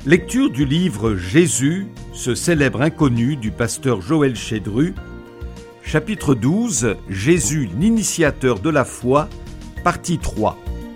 Lecture du livre Jésus, ce célèbre inconnu du pasteur Joël Chédru, chapitre 12, Jésus l'initiateur de la foi, partie 3.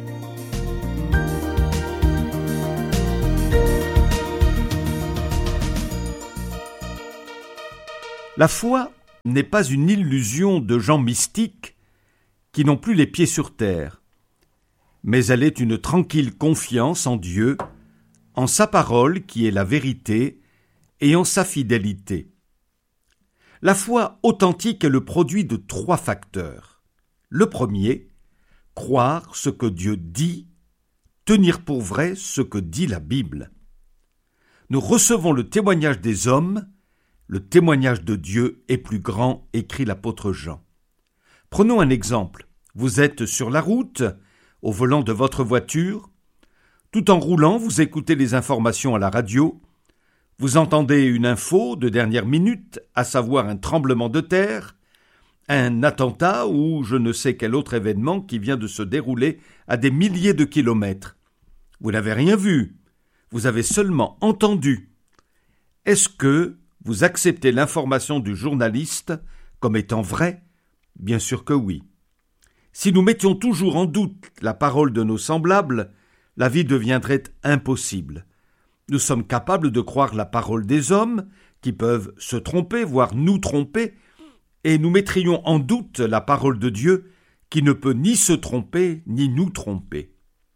La foi n'est pas une illusion de gens mystiques qui n'ont plus les pieds sur terre, mais elle est une tranquille confiance en Dieu, en sa parole qui est la vérité et en sa fidélité. La foi authentique est le produit de 3 facteurs. Le premier, croire ce que Dieu dit, tenir pour vrai ce que dit la Bible. Nous recevons le témoignage des hommes, le témoignage de Dieu est plus grand, écrit l'apôtre Jean. Prenons un exemple. Vous êtes sur la route, au volant de votre voiture. Tout en roulant, vous écoutez les informations à la radio. Vous entendez une info de dernière minute, à savoir un tremblement de terre, un attentat ou je ne sais quel autre événement qui vient de se dérouler à des milliers de kilomètres. Vous n'avez rien vu, vous avez seulement entendu. Est-ce que vous acceptez l'information du journaliste comme étant vraie ? Bien sûr que oui. Si nous mettions toujours en doute la parole de nos semblables, la vie deviendrait impossible. Nous sommes capables de croire la parole des hommes, qui peuvent se tromper, voire nous tromper, et nous mettrions en doute la parole de Dieu, qui ne peut ni se tromper, ni nous tromper.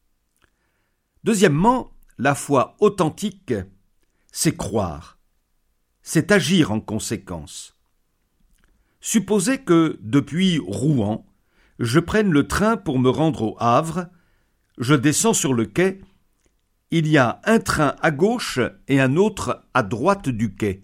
Deuxièmement, la foi authentique, c'est croire, c'est agir en conséquence. Supposez que, depuis Rouen, je prenne le train pour me rendre au Havre. Je descends sur le quai. Il y a un train à gauche et un autre à droite du quai.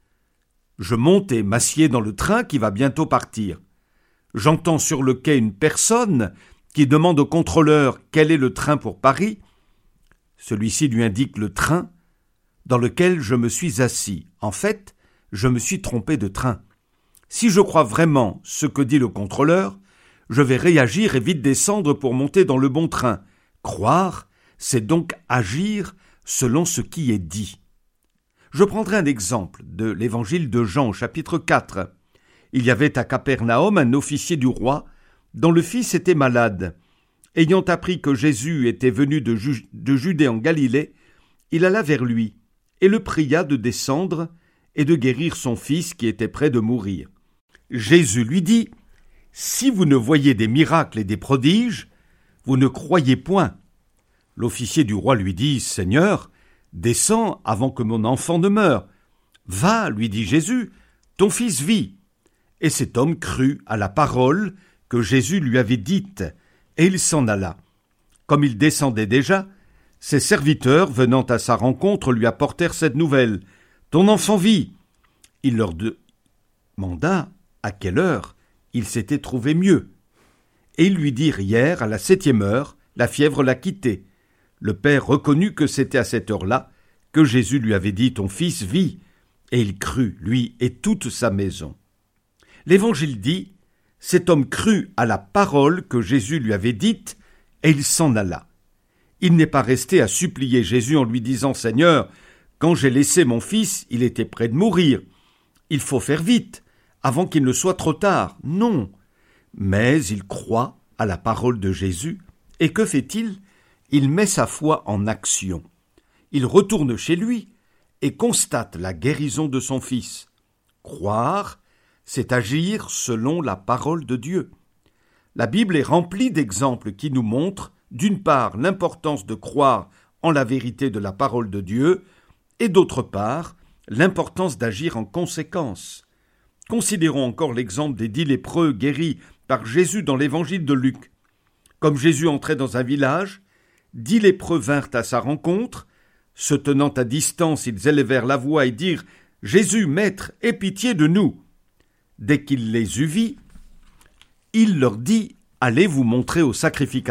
Je monte et m'assieds dans le train qui va bientôt partir. J'entends sur le quai une personne qui demande au contrôleur quel est le train pour Paris. Celui-ci lui indique le train dans lequel je me suis assis. En fait, je me suis trompé de train. Si je crois vraiment ce que dit le contrôleur, je vais réagir et vite descendre pour monter dans le bon train. Croire, c'est donc agir selon ce qui est dit. Je prendrai un exemple de l'évangile de Jean au chapitre 4. Il y avait à Capernaum un officier du roi dont le fils était malade. Ayant appris que Jésus était venu de Judée en Galilée, il alla vers lui et le pria de descendre et de guérir son fils qui était près de mourir. Jésus lui dit : « Si vous ne voyez des miracles et des prodiges, vous ne croyez point. » L'officier du roi lui dit : « Seigneur, descends avant que mon enfant ne meure. »« Va, lui dit Jésus, ton fils vit. » Et cet homme crut à la parole que Jésus lui avait dite, et il s'en alla. Comme il descendait déjà, ses serviteurs, venant à sa rencontre, lui apportèrent cette nouvelle : « Ton enfant vit. » Il leur demanda à quelle heure il s'était trouvé mieux. Et ils lui dirent : « Hier, à la 7e heure, la fièvre l'a quitté. » Le père reconnut que c'était à cette heure-là que Jésus lui avait dit : « Ton fils vit. » Et il crut, lui et toute sa maison. L'Évangile dit : cet homme crut à la parole que Jésus lui avait dite, et il s'en alla. Il n'est pas resté à supplier Jésus en lui disant : « Seigneur, quand j'ai laissé mon fils, il était près de mourir. Il faut faire vite, avant qu'il ne soit trop tard. » Non. Mais il croit à la parole de Jésus, et que fait-il ? Il met sa foi en action. Il retourne chez lui et constate la guérison de son fils. Croire, c'est agir selon la parole de Dieu. La Bible est remplie d'exemples qui nous montrent, d'une part, l'importance de croire en la vérité de la parole de Dieu, et d'autre part, l'importance d'agir en conséquence. Considérons encore l'exemple des 10 lépreux guéris par Jésus dans l'évangile de Luc. Comme Jésus entrait dans un village, 10 lépreux vinrent à sa rencontre. Se tenant à distance, ils élevèrent la voix et dirent : « Jésus, Maître, aie pitié de nous !» Dès qu'il les eut vus, il leur dit : « Allez vous montrer au sacrificateur. »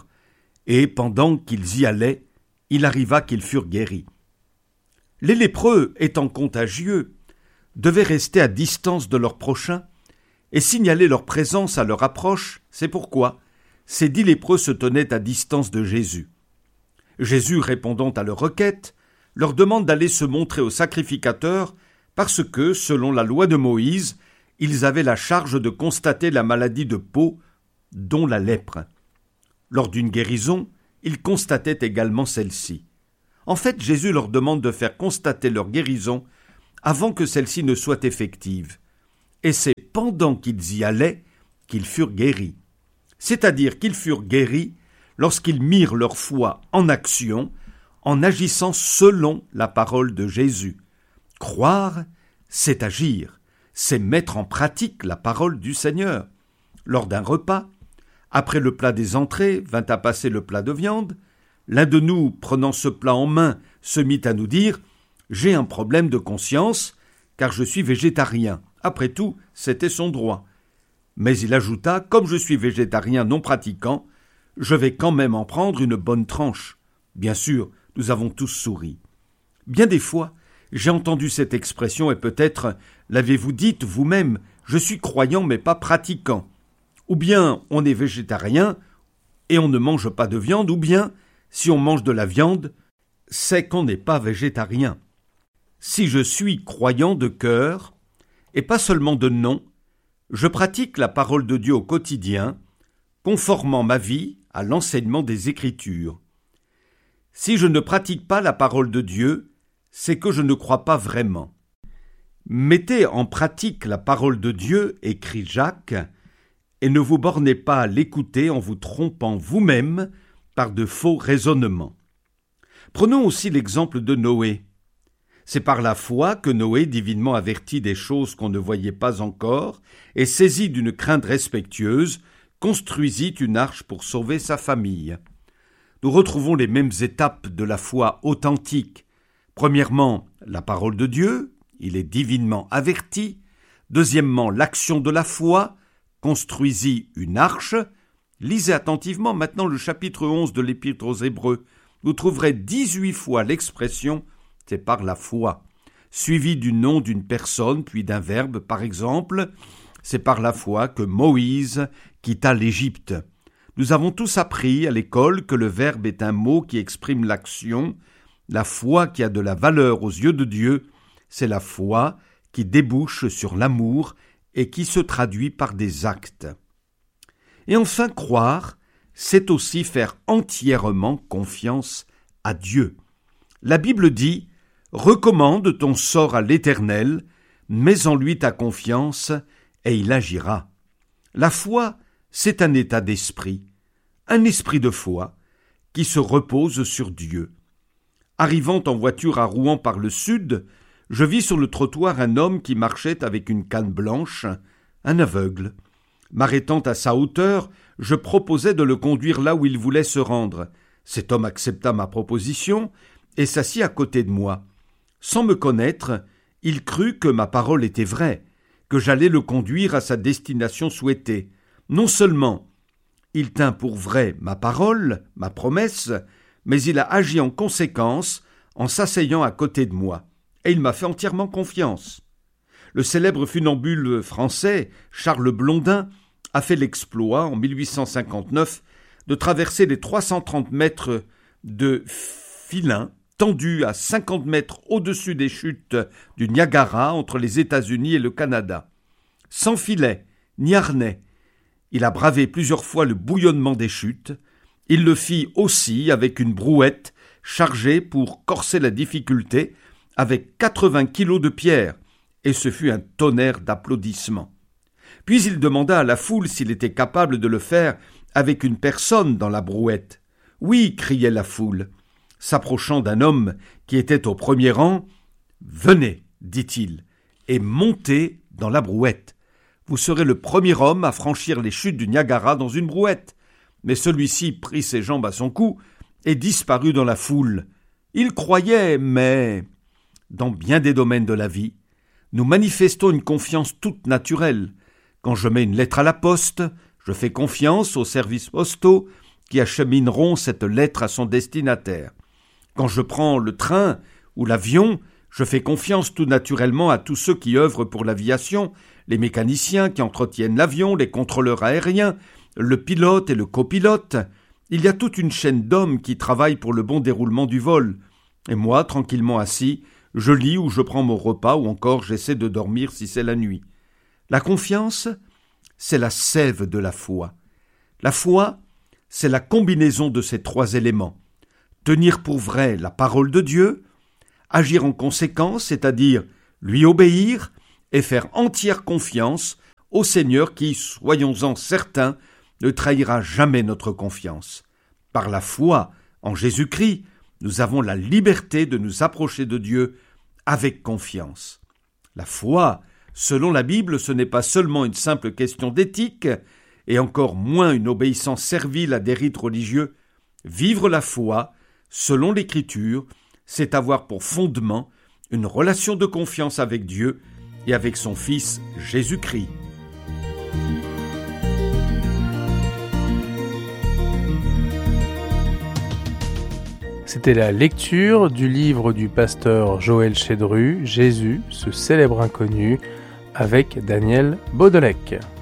Et pendant qu'ils y allaient, il arriva qu'ils furent guéris. Les lépreux, étant contagieux, devaient rester à distance de leurs prochains et signaler leur présence à leur approche. C'est pourquoi ces 10 lépreux se tenaient à distance de Jésus. Jésus, répondant à leur requête, leur demande d'aller se montrer au sacrificateur parce que, selon la loi de Moïse, ils avaient la charge de constater la maladie de peau, dont la lèpre. Lors d'une guérison, ils constataient également celle-ci. En fait, Jésus leur demande de faire constater leur guérison avant que celle-ci ne soit effective. Et c'est pendant qu'ils y allaient qu'ils furent guéris. C'est-à-dire qu'ils furent guéris lorsqu'ils mirent leur foi en action, en agissant selon la parole de Jésus. Croire, c'est agir, c'est mettre en pratique la parole du Seigneur. Lors d'un repas, après le plat des entrées, vint à passer le plat de viande. L'un de nous, prenant ce plat en main, se mit à nous dire « J'ai un problème de conscience, car je suis végétarien. » Après tout, c'était son droit. Mais il ajouta « Comme je suis végétarien non pratiquant, je vais quand même en prendre une bonne tranche. » Bien sûr, nous avons tous souri. Bien des fois, j'ai entendu cette expression et peut-être l'avez-vous dite vous-même « Je suis croyant mais pas pratiquant ». Ou bien on est végétarien et on ne mange pas de viande, ou bien si on mange de la viande, c'est qu'on n'est pas végétarien. Si je suis croyant de cœur, et pas seulement de nom, je pratique la parole de Dieu au quotidien, conformant ma vie à l'enseignement des Écritures. Si je ne pratique pas la parole de Dieu, c'est que je ne crois pas vraiment. Mettez en pratique la parole de Dieu, écrit Jacques, et ne vous bornez pas à l'écouter en vous trompant vous-même par de faux raisonnements. Prenons aussi l'exemple de Noé. C'est par la foi que Noé, divinement averti des choses qu'on ne voyait pas encore, et saisi d'une crainte respectueuse, construisit une arche pour sauver sa famille. Nous retrouvons les mêmes étapes de la foi authentique. Premièrement, la parole de Dieu, il est divinement averti. Deuxièmement, l'action de la foi, construisit une arche. Lisez attentivement maintenant le chapitre 11 de l'Épître aux Hébreux. Vous trouverez 18 fois l'expression « c'est par la foi », suivi du nom d'une personne puis d'un verbe, par exemple « c'est par la foi que Moïse quitta l'Égypte ». Nous avons tous appris à l'école que le verbe est un mot qui exprime l'action. La foi qui a de la valeur aux yeux de Dieu, c'est la foi qui débouche sur l'amour et qui se traduit par des actes. Et enfin, croire, c'est aussi faire entièrement confiance à Dieu. La Bible dit « Recommande ton sort à l'Éternel, mets en lui ta confiance, et il agira. » La foi, c'est un état d'esprit, un esprit de foi, qui se repose sur Dieu. Arrivant en voiture à Rouen par le sud, je vis sur le trottoir un homme qui marchait avec une canne blanche, un aveugle. M'arrêtant à sa hauteur, je proposai de le conduire là où il voulait se rendre. Cet homme accepta ma proposition et s'assit à côté de moi. Sans me connaître, il crut que ma parole était vraie, que j'allais le conduire à sa destination souhaitée. Non seulement il tint pour vraie ma parole, ma promesse, mais il a agi en conséquence en s'asseyant à côté de moi. Et il m'a fait entièrement confiance. Le célèbre funambule français, Charles Blondin, a fait l'exploit, en 1859, de traverser les 330 mètres de filin tendus à 50 mètres au-dessus des chutes du Niagara entre les États-Unis et le Canada. Sans filet, ni harnais, il a bravé plusieurs fois le bouillonnement des chutes. Il le fit aussi avec une brouette chargée pour corser la difficulté avec 80 kilos de pierre, et ce fut un tonnerre d'applaudissements. Puis il demanda à la foule s'il était capable de le faire avec une personne dans la brouette. « Oui » criait la foule. S'approchant d'un homme qui était au premier rang, « Venez » dit-il, « et montez dans la brouette. Vous serez le premier homme à franchir les chutes du Niagara dans une brouette. » Mais celui-ci prit ses jambes à son cou et disparut dans la foule. Il croyait, mais... Dans bien des domaines de la vie, nous manifestons une confiance toute naturelle. Quand je mets une lettre à la poste, je fais confiance aux services postaux qui achemineront cette lettre à son destinataire. Quand je prends le train ou l'avion, je fais confiance tout naturellement à tous ceux qui œuvrent pour l'aviation, les mécaniciens qui entretiennent l'avion, les contrôleurs aériens, le pilote et le copilote. Il y a toute une chaîne d'hommes qui travaillent pour le bon déroulement du vol. Et moi, tranquillement assis, je lis ou je prends mon repas ou encore j'essaie de dormir si c'est la nuit. La confiance, c'est la sève de la foi. La foi, c'est la combinaison de ces trois éléments. Tenir pour vrai la parole de Dieu, agir en conséquence, c'est-à-dire lui obéir et faire entière confiance au Seigneur qui, soyons-en certains, ne trahira jamais notre confiance. Par la foi en Jésus-Christ, nous avons la liberté de nous approcher de Dieu avec confiance. La foi, selon la Bible, ce n'est pas seulement une simple question d'éthique, et encore moins une obéissance servile à des rites religieux. Vivre la foi, selon l'Écriture, c'est avoir pour fondement une relation de confiance avec Dieu et avec son Fils Jésus-Christ. C'était la lecture du livre du pasteur Joël Chédru, Jésus, ce célèbre inconnu, avec Daniel Baudelec.